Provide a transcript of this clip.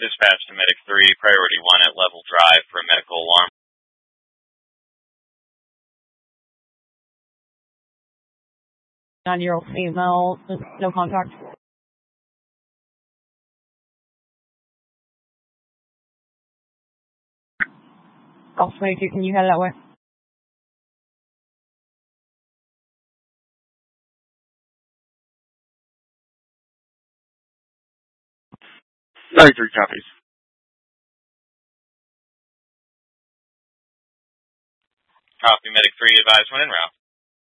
Dispatch to Medic 3, priority 1 at Level Drive for a medical alarm. 9-year-old female, no contact. Golf 22, can you head that way? Medic 3 copies. Copy, Medic 3, advise when en route.